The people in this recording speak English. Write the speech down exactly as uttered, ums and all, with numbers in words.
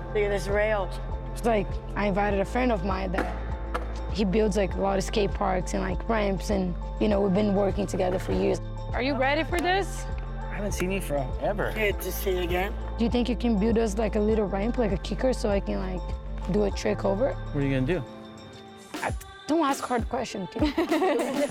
Look at this rail. It's like I invited a friend of mine that he builds like a lot of skate parks and like ramps, and you know we've been working together for years. Are you ready for this? I haven't seen you forever. Good to see you again. Do you think you can build us like a little ramp, like a kicker, so I can like do a trick over? What are you gonna do? Don't ask hard questions.